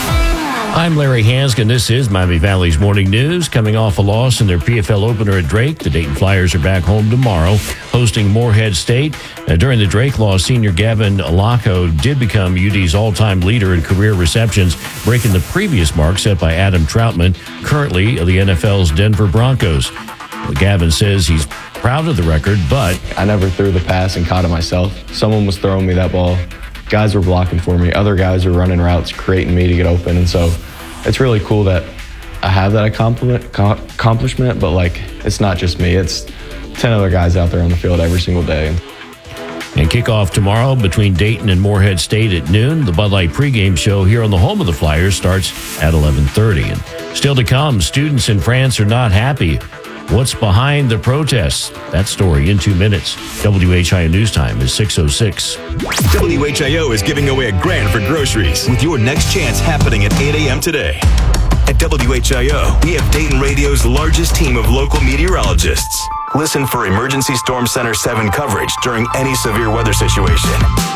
I'm Larry Hanskin. This is Miami Valley's Morning News. Coming off a loss in their PFL opener at Drake, the Dayton Flyers are back home tomorrow, hosting Morehead State. During the Drake loss, senior Gavin Alaco did become UD's all-time leader in career receptions, breaking the previous mark set by Adam Troutman, currently of the NFL's Denver Broncos. Gavin says he's proud of the record, but I never threw the pass and caught it myself. Someone was throwing me that ball. Guys were blocking for me. Other guys were running routes, creating me to get open. And so it's really cool that I have that accomplishment, but like, it's not just me. It's 10 other guys out there on the field every single day. And kickoff tomorrow between Dayton and Morehead State at noon. The Bud Light pregame show here on the home of the Flyers starts at 11:30. And still to come, students in France are not happy. What's behind the protests? That story in 2 minutes. WHIO News Time is 6:06. WHIO is giving away $1,000 for groceries with your next chance happening at 8 a.m. today. At WHIO, we have Dayton Radio's largest team of local meteorologists. Listen for Emergency Storm Center 7 coverage during any severe weather situation.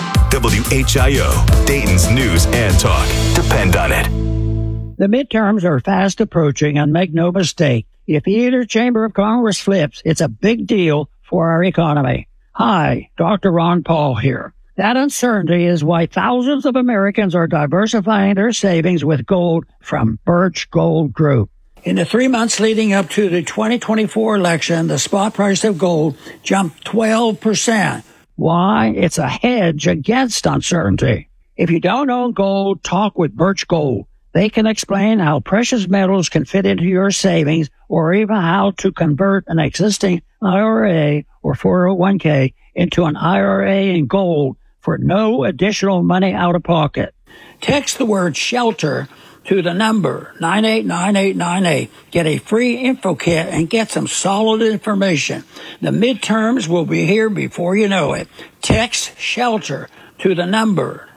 WHIO, Dayton's news and talk. Depend on it. The midterms are fast approaching, and make no mistake, if either chamber of Congress flips, it's a big deal for our economy. Hi, Dr. Ron Paul here. That uncertainty is why thousands of Americans are diversifying their savings with gold from Birch Gold Group. In the 3 months leading up to the 2024 election, the spot price of gold jumped 12%. Why? It's a hedge against uncertainty. If you don't own gold, talk with Birch Gold. They can explain how precious metals can fit into your savings, or even how to convert an existing IRA or 401k into an IRA in gold for no additional money out of pocket. Text the word SHELTER to the number 989898. Get a free info kit and get some solid information. The midterms will be here before you know it. Text SHELTER to the number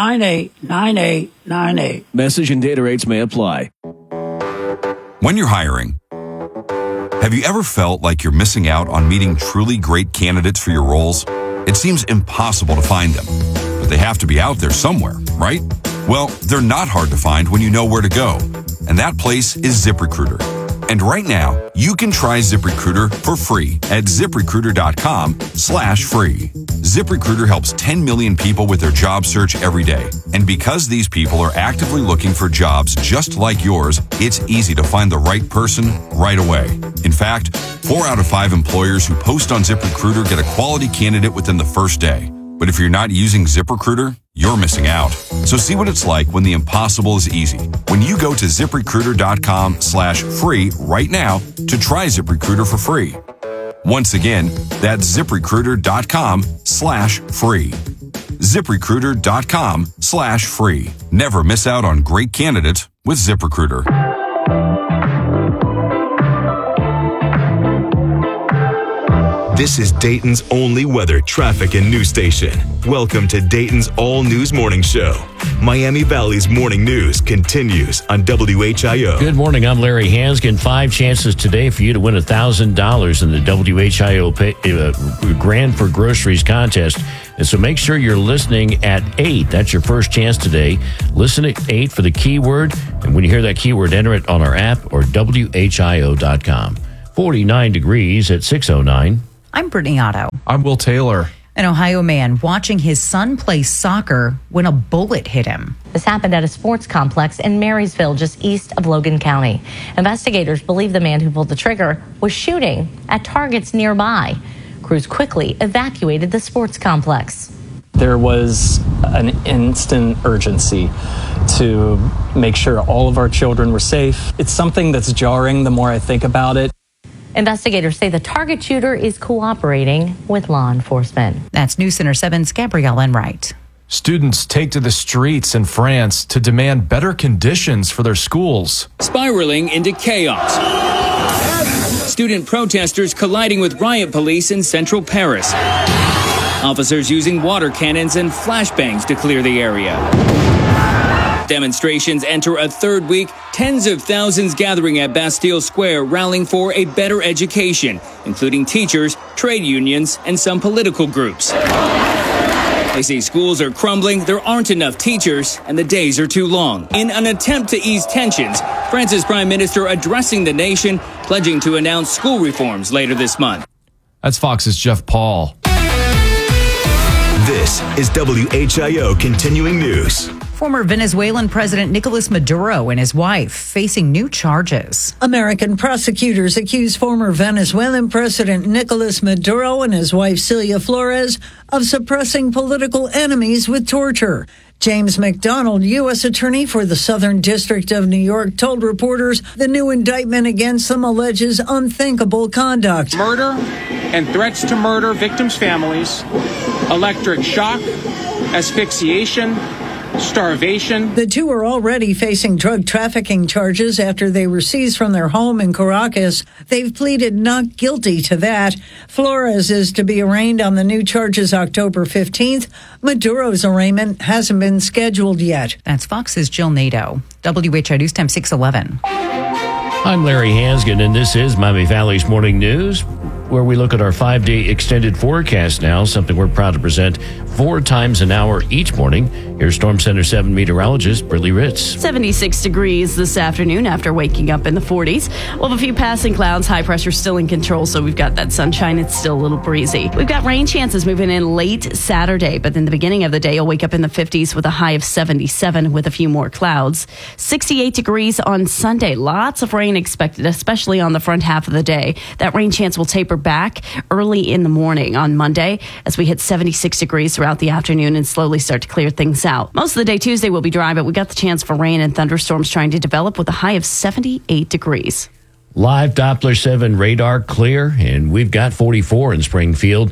989898. Message and data rates may apply. When you're hiring, have you ever felt like you're missing out on meeting truly great candidates for your roles? It seems impossible to find them, but they have to be out there somewhere, right? Well, they're not hard to find when you know where to go, and that place is ZipRecruiter. And right now, you can try ZipRecruiter for free at ZipRecruiter.com/free. ZipRecruiter helps 10 million people with their job search every day. And because these people are actively looking for jobs just like yours, it's easy to find the right person right away. In fact, 4 out of 5 employers who post on ZipRecruiter get a quality candidate within the first day. But if you're not using ZipRecruiter, you're missing out. So see what it's like when the impossible is easy. When you go to ZipRecruiter.com/free right now to try ZipRecruiter for free. Once again, that's ZipRecruiter.com/free. ZipRecruiter.com/free. Never miss out on great candidates with ZipRecruiter. This is Dayton's only weather, traffic, and news station. Welcome to Dayton's All News Morning Show. Miami Valley's morning news continues on WHIO. Good morning. I'm Larry Hanskin. 5 chances today for you to win $1,000 in the WHIO Grand for Groceries contest. And so make sure you're listening at 8. That's your first chance today. Listen at 8 for the keyword. And when you hear that keyword, enter it on our app or WHIO.com. 49 degrees at 6:09. I'm Brittany Otto. I'm Will Taylor. An Ohio man watching his son play soccer when a bullet hit him. This happened at a sports complex in Marysville, just east of Logan County. Investigators believe the man who pulled the trigger was shooting at targets nearby. Crews quickly evacuated the sports complex. There was an instant urgency to make sure all of our children were safe. It's something that's jarring the more I think about it. Investigators say the target shooter is cooperating with law enforcement. That's News Center 7's Gabrielle Enright. Students take to the streets in France to demand better conditions for their schools. Spiraling into chaos. Student protesters colliding with riot police in central Paris. Officers using water cannons and flashbangs to clear the area. Demonstrations enter a third week, tens of thousands gathering at Bastille Square rallying for a better education, including teachers, trade unions, and some political groups. They say schools are crumbling, there aren't enough teachers, and the days are too long. In an attempt to ease tensions, France's prime minister addressing the nation, pledging to announce school reforms later this month. That's Fox's Jeff Paul. This is WHIO Continuing News. Former Venezuelan President Nicolas Maduro and his wife facing new charges. American prosecutors accuse former Venezuelan President Nicolas Maduro and his wife Celia Flores of suppressing political enemies with torture. James McDonald, U.S. Attorney for the Southern District of New York, told reporters the new indictment against them alleges unthinkable conduct. Murder and threats to murder victims' families, electric shock, asphyxiation, starvation. The two are already facing drug trafficking charges after they were seized from their home in Caracas. They've pleaded not guilty to that. Flores is to be arraigned on the new charges October 15th. Maduro's arraignment hasn't been scheduled yet. That's Fox's Jill Nato. WHIO News Time 6:11. I'm Larry Hanskin, and this is Miami Valley's Morning News, where we look at our 5-day extended forecast now, something we're proud to present 4 times an hour each morning. Here's Storm Center 7 meteorologist Brittany Ritz. 76 degrees this afternoon after waking up in the 40s. We'll have a few passing clouds. High pressure still in control, so we've got that sunshine. It's still a little breezy. We've got rain chances moving in late Saturday, but then the beginning of the day, you'll wake up in the 50s with a high of 77 with a few more clouds. 68 degrees on Sunday. Lots of rain expected, especially on the front half of the day. That rain chance will taper back early in the morning on Monday as we hit 76 degrees throughout the afternoon and slowly start to clear things out. Most of the day Tuesday will be dry, but we got the chance for rain and thunderstorms trying to develop with a high of 78 degrees. Live Doppler 7 radar clear, and we've got 44 in Springfield,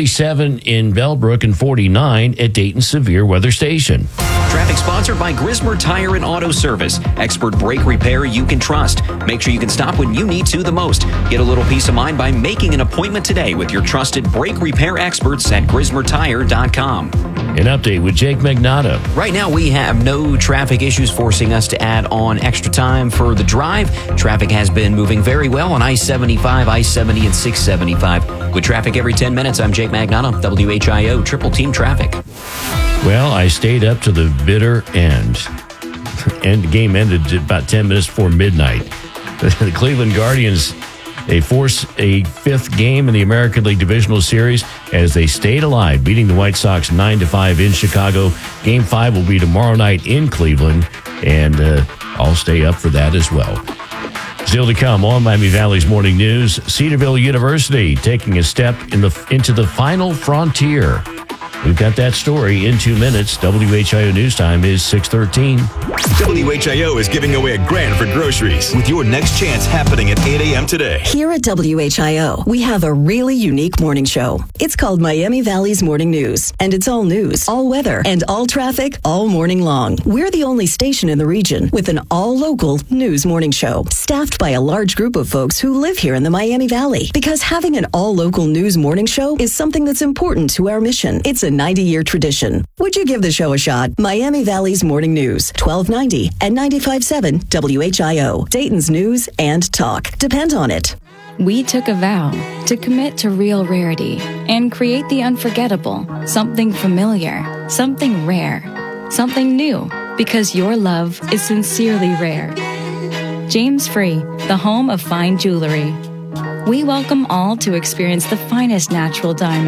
47 in Bellbrook, and 49 at Dayton Severe Weather Station. Traffic sponsored by Grismer Tire and Auto Service. Expert brake repair you can trust. Make sure you can stop when you need to the most. Get a little peace of mind by making an appointment today with your trusted brake repair experts at GrismerTire.com. An update with Jake Magnato. Right now, we have no traffic issues forcing us to add on extra time for the drive. Traffic has been moving very well on I-75, I-70, and 675. With traffic every 10 minutes, I'm Jake Magnato, WHIO Triple Team Traffic. Well, I stayed up to the bitter end. And the game ended about 10 minutes before midnight. The Cleveland Guardians, they force a fifth game in the American League Divisional Series as they stayed alive, beating the White Sox 9-5 in Chicago. Game 5 will be tomorrow night in Cleveland, and I'll stay up for that as well. Still to come on Miami Valley's Morning News, Cedarville University taking a step into the final frontier. We've got that story in 2 minutes. WHIO News Time is 6:13. WHIO is giving away $1,000 for groceries with your next chance happening at 8 a.m. today. Here at WHIO, we have a really unique morning show. It's called Miami Valley's Morning News, and it's all news, all weather, and all traffic all morning long. We're the only station in the region with an all-local news morning show, staffed by a large group of folks who live here in the Miami Valley. Because having an all-local news morning show is something that's important to our mission. It's a 90-year tradition. Would you give the show a shot? Miami Valley's Morning News, 1290 and 95.7 WHIO. Dayton's news and talk. Depend on it. We took a vow to commit to real rarity and create the unforgettable, something familiar, something rare, something new, because your love is sincerely rare. James Free, the home of fine jewelry. We welcome all to experience the finest natural diamonds